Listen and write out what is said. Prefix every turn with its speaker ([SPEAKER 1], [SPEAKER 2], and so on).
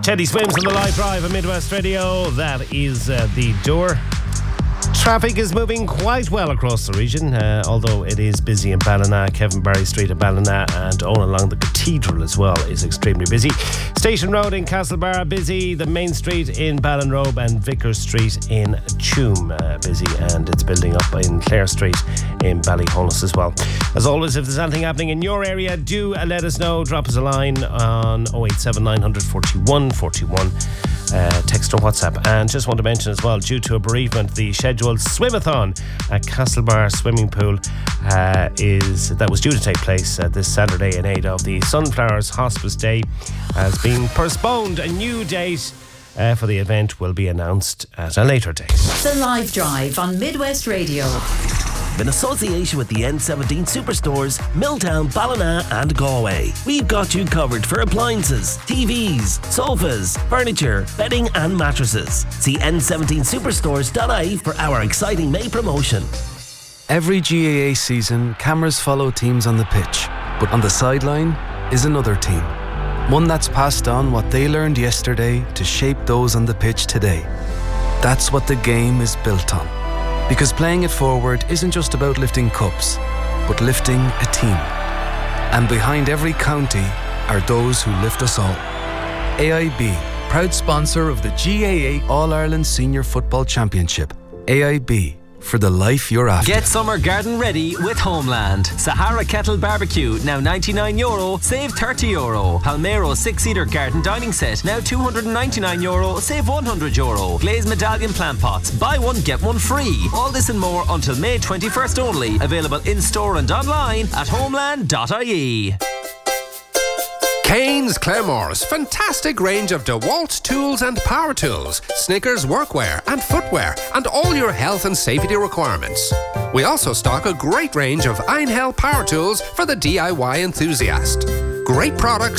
[SPEAKER 1] Teddy Swims on the live drive on Midwest Radio. That is the door. Traffic is moving quite well across the region, although it is busy in Ballina. Kevin Barry Street at Ballina and all along the Cathedral as well is extremely busy. Station Road in Castlebar busy. The main street in Ballinrobe and Vickers Street in Tuam busy, and it's building up in Clare Street in Ballyhollis as well. As always, if there's anything happening in your area, do let us know. Drop us a line on 087 900 41 41. Text or WhatsApp. And just want to mention as well, due to a bereavement, the scheduled swimathon at Castlebar Swimming Pool that was due to take place this Saturday in aid of the Sunflowers Hospice Day has been postponed. A new date for the event will be announced at a later date.
[SPEAKER 2] The Live Drive on Midwest Radio.
[SPEAKER 3] In association with the N17 Superstores, Milltown, Ballina and Galway. We've got you covered for appliances, TVs, sofas, furniture, bedding and mattresses. See n17superstores.ie for our exciting May promotion.
[SPEAKER 4] Every GAA season, cameras follow teams on the pitch, but on the sideline is another team. One that's passed on what they learned yesterday to shape those on the pitch today. That's what the game is built on. Because playing it forward isn't just about lifting cups, but lifting a team. And behind every county are those who lift us all. AIB, proud sponsor of the GAA All-Ireland Senior Football Championship. AIB, for the life you're after.
[SPEAKER 5] Get summer garden ready with Homeland. Sahara Kettle Barbecue, now €99, save €30. Palmero 6-seater garden dining set, now €299, save €100. Glazed medallion plant pots, buy one get one free. All this and more until May 21st only. Available in store and online at homeland.ie.
[SPEAKER 6] Kane's Claremores, fantastic range of DeWalt tools and power tools, Snickers workwear and footwear, and all your health and safety requirements. We also stock a great range of Einhell power tools for the DIY enthusiast. Great products